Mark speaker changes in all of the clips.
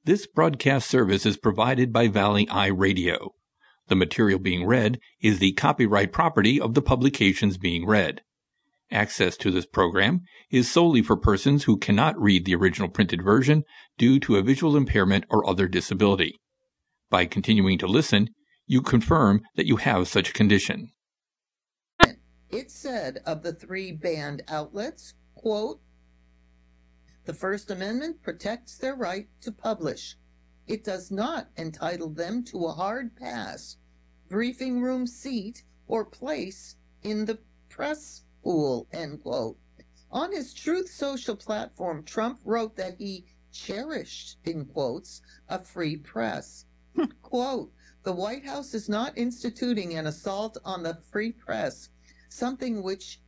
Speaker 1: This broadcast service is provided by Valley Eye Radio. The material being read is the copyright property of the publications being read. Access to this program is solely for persons who cannot read the original printed version due to a visual impairment or other disability. By continuing to listen, you confirm that you have such a condition.
Speaker 2: It said of the three banned outlets, quote, "The First Amendment protects their right to publish. It does not entitle them to a hard pass, briefing room seat, or place in the press pool," end quote. On his Truth Social platform, Trump wrote that he cherished, in quotes, a free press. Quote, "The White House is not instituting an assault on the free press, something which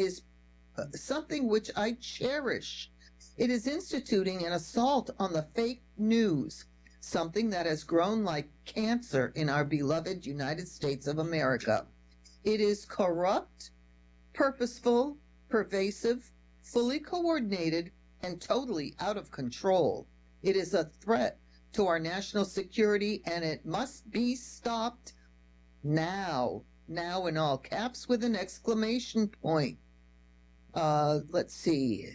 Speaker 2: I cherish. It is instituting an assault on the fake news, something that has grown like cancer in our beloved United States of America. It is corrupt, purposeful, pervasive, fully coordinated, and totally out of control. It is a threat to our national security, and it must be stopped now." Now in all caps with an exclamation point. Let's see.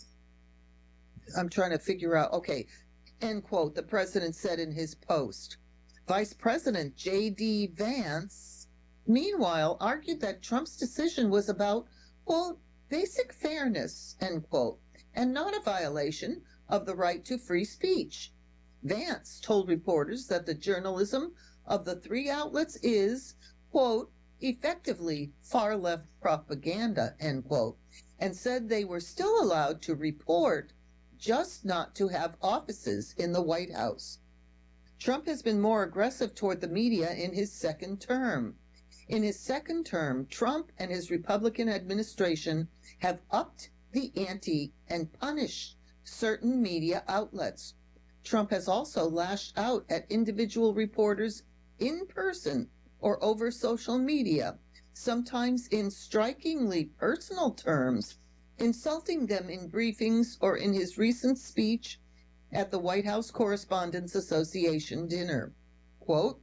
Speaker 2: I'm trying to figure out. Okay. End quote. The president said in his post. Vice President J.D. Vance, meanwhile, argued that Trump's decision was about, quote, "basic fairness," end quote, and not a violation of the right to free speech. Vance told reporters that the journalism of the three outlets is, quote, "effectively far-left propaganda," end quote, and said they were still allowed to report, just not to have offices in the White House. Trump has been more aggressive toward the media in his second term. In his second term, Trump and his Republican administration have upped the ante and punished certain media outlets. Trump has also lashed out at individual reporters in person or over social media, sometimes in strikingly personal terms, insulting them in briefings or in his recent speech at the White House Correspondents Association dinner. Quote,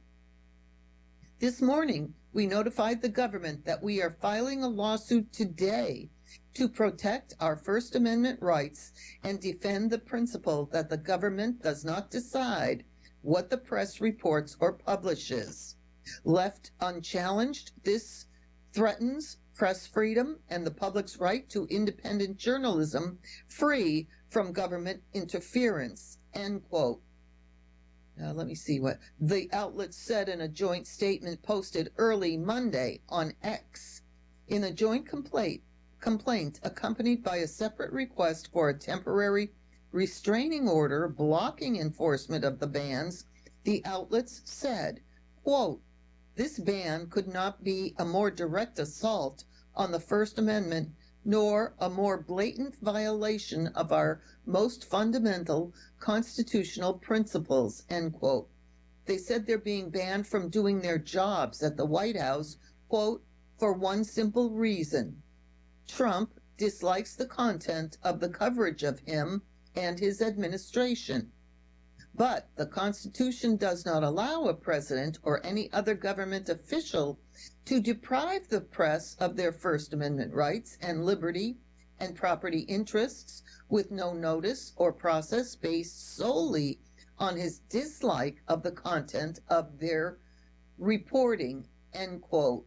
Speaker 2: "This morning, we notified the government that we are filing a lawsuit today to protect our First Amendment rights and defend the principle that the government does not decide what the press reports or publishes. Left unchallenged, this threatens press freedom and the public's right to independent journalism free from government interference," end quote. Let me see what the outlet said in a joint statement posted early Monday on X. In a joint complaint accompanied by a separate request for a temporary restraining order blocking enforcement of the bans, the outlets said, quote, "This ban could not be a more direct assault on the First Amendment, nor a more blatant violation of our most fundamental constitutional principles," end quote. They said they're being banned from doing their jobs at the White House, quote, "for one simple reason. Trump dislikes the content of the coverage of him and his administration. But the Constitution does not allow a president or any other government official to deprive the press of their First Amendment rights and liberty and property interests with no notice or process based solely on his dislike of the content of their reporting," end quote.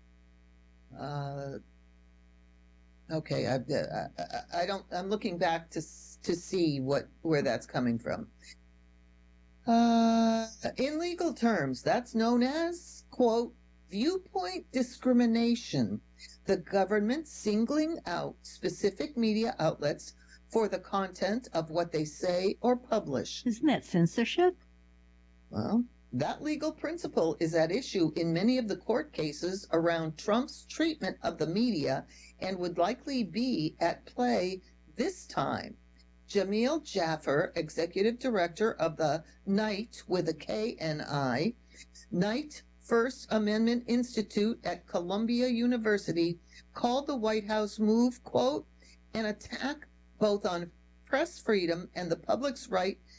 Speaker 2: Okay, I'm looking back to see where that's coming from. In legal terms, that's known as, quote, "viewpoint discrimination," the government singling out specific media outlets for the content of what they say or publish.
Speaker 3: Isn't that censorship?
Speaker 2: Well, that legal principle is at issue in many of the court cases around Trump's treatment of the media and would likely be at play this time. Jamil Jaffer, executive director of the Knight with a K-N-I, Knight First Amendment Institute at Columbia University, called the White House move, quote, "an attack both on press freedom and the public's right